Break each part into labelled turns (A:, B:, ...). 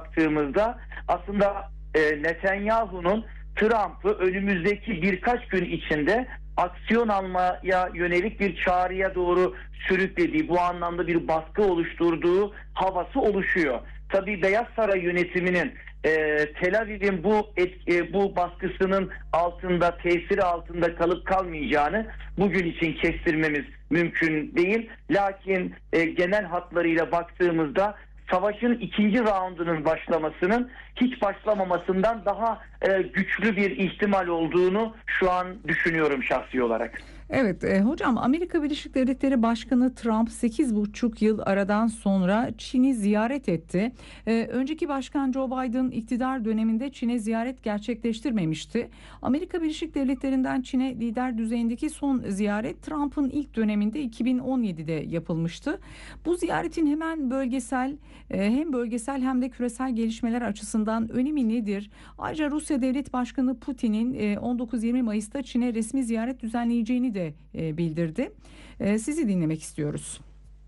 A: baktığımızda aslında Netanyahu'nun Trump'ı önümüzdeki birkaç gün içinde aksiyon almaya yönelik bir çağrıya doğru sürüklediği, bu anlamda bir baskı oluşturduğu havası oluşuyor. Tabii Beyaz Saray yönetiminin Tel Aviv'in bu baskısının altında, tesiri altında kalıp kalmayacağını bugün için kestirmemiz mümkün değil. Lakin genel hatlarıyla baktığımızda savaşın ikinci raundunun başlamasının hiç başlamamasından daha güçlü bir ihtimal olduğunu şu an düşünüyorum şahsi olarak.
B: Evet, hocam, Amerika Birleşik Devletleri Başkanı Trump 8,5 yıl aradan sonra Çin'i ziyaret etti. Önceki başkan Joe Biden iktidar döneminde Çin'e ziyaret gerçekleştirmemişti. Amerika Birleşik Devletleri'nden Çin'e lider düzeyindeki son ziyaret Trump'ın ilk döneminde 2017'de yapılmıştı. Bu ziyaretin hem bölgesel hem de küresel gelişmeler açısından önemi nedir? Ayrıca Rusya Devlet Başkanı Putin'in 19-20 Mayıs'ta Çin'e resmi ziyaret düzenleyeceğini de bildirdi. Sizi dinlemek istiyoruz.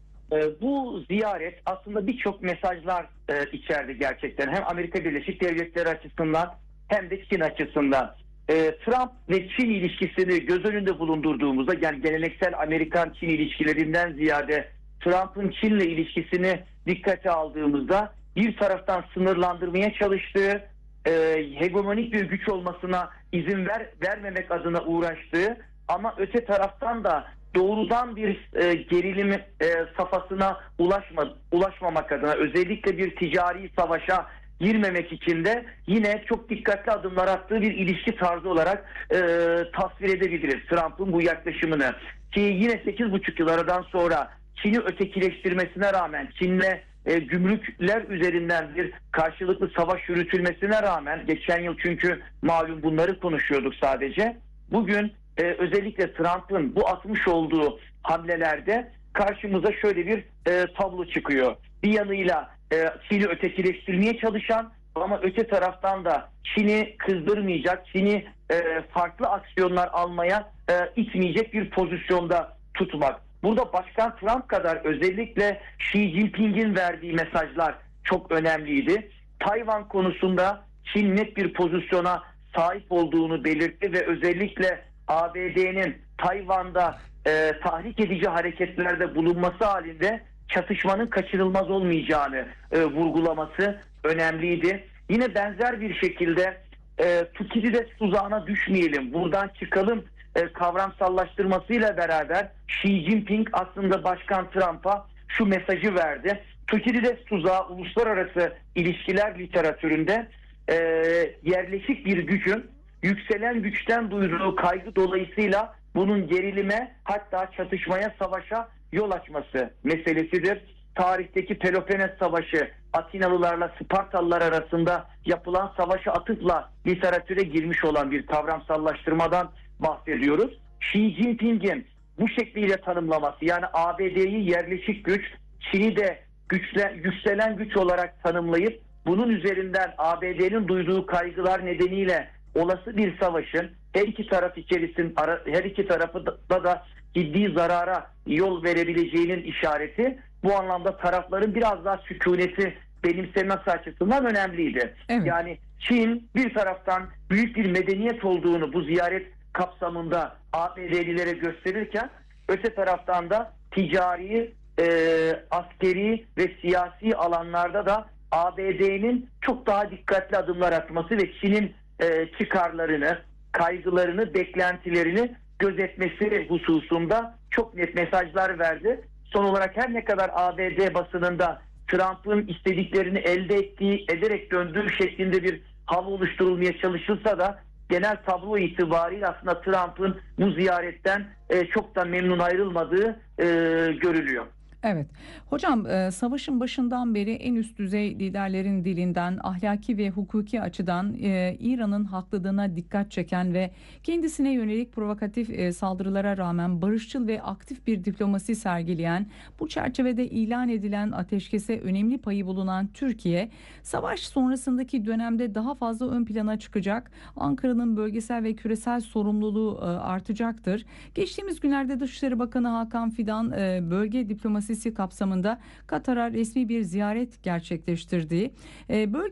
A: Bu ziyaret aslında birçok mesajlar içerdi gerçekten. Hem Amerika Birleşik Devletleri açısından hem de Çin açısından. Trump ve Çin ilişkisini göz önünde bulundurduğumuzda, yani geleneksel Amerikan-Çin ilişkilerinden ziyade Trump'ın Çin'le ilişkisini dikkate aldığımızda bir taraftan sınırlandırmaya çalıştığı, hegemonik bir güç olmasına izin vermemek adına uğraştığı, ama öte taraftan da doğrudan bir gerilim safhasına ulaşmamak adına, özellikle bir ticari savaşa girmemek için de yine çok dikkatli adımlar attığı bir ilişki tarzı olarak tasvir edebiliriz Trump'ın bu yaklaşımını. Ki yine 8,5 yıl aradan sonra Çin'i ötekileştirmesine rağmen, Çin'le gümrükler üzerinden bir karşılıklı savaş yürütülmesine rağmen, geçen yıl çünkü malum bunları konuşuyorduk sadece, bugün özellikle Trump'ın bu atmış olduğu hamlelerde karşımıza şöyle bir tablo çıkıyor. Bir yanıyla Çin'i ötekileştirmeye çalışan ama öte taraftan da Çin'i kızdırmayacak, Çin'i farklı aksiyonlar almaya itmeyecek bir pozisyonda tutmak. Burada Başkan Trump kadar özellikle Xi Jinping'in verdiği mesajlar çok önemliydi. Tayvan konusunda Çin net bir pozisyona sahip olduğunu belirtti ve özellikle ABD'nin Tayvan'da tahrik edici hareketlerde bulunması halinde çatışmanın kaçınılmaz olmayacağını vurgulaması önemliydi. Yine benzer bir şekilde Tukidides tuzağına düşmeyelim, buradan çıkalım kavramsallaştırmasıyla beraber Xi Jinping aslında Başkan Trump'a şu mesajı verdi. Tukidides tuzağı uluslararası ilişkiler literatüründe yerleşik bir gücün yükselen güçten duyduğu kaygı dolayısıyla bunun gerilime, hatta çatışmaya, savaşa yol açması meselesidir. Tarihteki Peloponnes Savaşı, Atinalılarla Spartalılar arasında yapılan savaşa atıfla literatüre girmiş olan bir kavramsallaştırmadan bahsediyoruz. Xi Jinping'in bu şekliyle tanımlaması, yani ABD'yi yerleşik güç, Çin'i de yükselen güç olarak tanımlayıp bunun üzerinden ABD'nin duyduğu kaygılar nedeniyle olası bir savaşın her iki tarafı da ciddi zarara yol verebileceğinin işareti, bu anlamda tarafların biraz daha sükuneti benimsemesi açısından önemliydi.
B: Evet.
A: Yani Çin bir taraftan büyük bir medeniyet olduğunu bu ziyaret kapsamında ABD'lilere gösterirken, öte taraftan da ticari, askeri ve siyasi alanlarda da ABD'nin çok daha dikkatli adımlar atması ve Çin'in çıkarlarını, kaygılarını, beklentilerini gözetmesi hususunda çok net mesajlar verdi. Son olarak her ne kadar ABD basınında Trump'ın istediklerini ederek döndüğü şeklinde bir hava oluşturulmaya çalışılsa da genel tablo itibariyle aslında Trump'ın bu ziyaretten çok da memnun ayrılmadığı görülüyor.
B: Evet. Hocam, savaşın başından beri en üst düzey liderlerin dilinden ahlaki ve hukuki açıdan İran'ın haklılığına dikkat çeken ve kendisine yönelik provokatif saldırılara rağmen barışçıl ve aktif bir diplomasi sergileyen, bu çerçevede ilan edilen ateşkese önemli payı bulunan Türkiye, savaş sonrasındaki dönemde daha fazla ön plana çıkacak. Ankara'nın bölgesel ve küresel sorumluluğu artacaktır. Geçtiğimiz günlerde Dışişleri Bakanı Hakan Fidan bölge diplomasisi kapsamında Katar'a resmi bir ziyaret gerçekleştirdiği, bölge